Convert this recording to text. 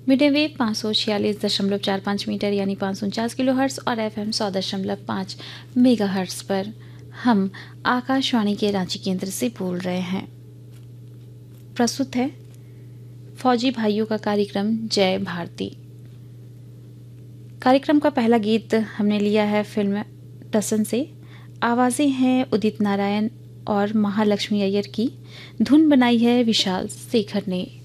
Medium wave 546.45 metre यानी 549 kilo hertz और FM 100.5 mega hertz पर हम आकाशवाणी के रांची केंद्र से बोल रहे हैं। प्रस्तुत है फौजी भाइयों का कार्यक्रम जय भारती। कार्यक्रम का पहला गीत हमने लिया है फिल्म टसन से। आवाज़ें हैं उदित नारायण और महालक्ष्मी अय्यर की, धुन बनाई है विशाल शेखर ने।